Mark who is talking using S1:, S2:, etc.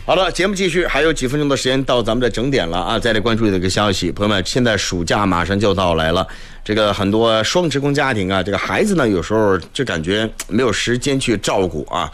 S1: 好了，节目继续，还有几分钟的时间到咱们的整点了啊！再来关注这个消息，朋友们，现在暑假马上就到来了，这个很多双职工家庭啊，这个孩子呢有时候就感觉没有时间去照顾啊，